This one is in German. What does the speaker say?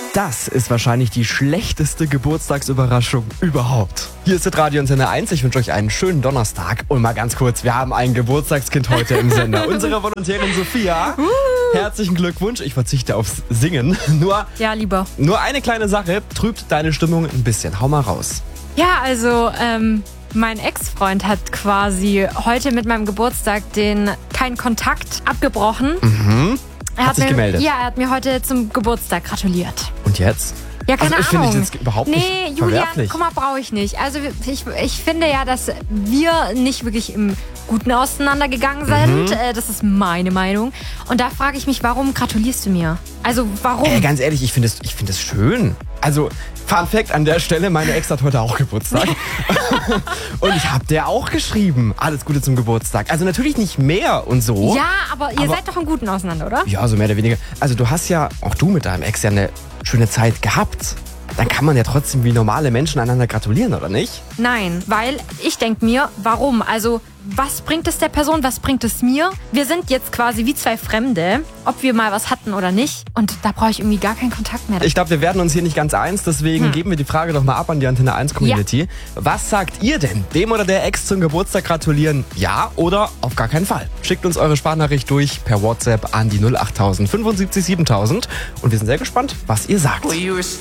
Das ist wahrscheinlich die schlechteste Geburtstagsüberraschung überhaupt. Hier ist Radio Antenne 1. Ich wünsche euch einen schönen Donnerstag. Und mal ganz kurz, wir haben ein Geburtstagskind heute im Sender. Unsere Volontärin Sophia. Herzlichen Glückwunsch. Ich verzichte aufs Singen. Ja, lieber. Nur eine kleine Sache trübt deine Stimmung ein bisschen. Hau mal raus. Ja, also, mein Ex-Freund hat quasi heute mit meinem Geburtstag keinen Kontakt abgebrochen. Hat sich gemeldet. Ja, er hat mir heute zum Geburtstag gratuliert. Und jetzt? Ja, keine Ahnung. Finde ich jetzt überhaupt nicht Julian, verwerflich. guck mal, brauche ich nicht. Also ich finde ja, dass wir nicht wirklich im Guten auseinandergegangen sind. Das ist meine Meinung. Und da frage ich mich, warum gratulierst du mir? Also warum? Ganz ehrlich, ich finde es schön. Also, Fun Fact an der Stelle, meine Ex hat heute auch Geburtstag. Und ich habe der auch geschrieben, alles Gute zum Geburtstag. Also natürlich nicht mehr und so. Ja, aber ihr seid doch im Guten auseinander, oder? Ja, so mehr oder weniger. Also du hast ja, auch du mit deinem Ex, ja eine schöne Zeit gehabt. Dann kann man ja trotzdem wie normale Menschen einander gratulieren, oder nicht? Nein, weil ich denke mir, warum? Also, was bringt es der Person, was bringt es mir? Wir sind jetzt quasi wie zwei Fremde, ob wir mal was hatten oder nicht. Und da brauche ich irgendwie gar keinen Kontakt mehr. Ich glaube, wir werden uns hier nicht ganz eins, deswegen geben wir die Frage doch mal ab an die Antenne 1 Community. Ja. Was sagt ihr denn? Dem oder der Ex zum Geburtstag gratulieren? Ja oder auf gar keinen Fall? Schickt uns eure Sprachnachricht durch per WhatsApp an die 08000 75 7000 und wir sind sehr gespannt, was ihr sagt.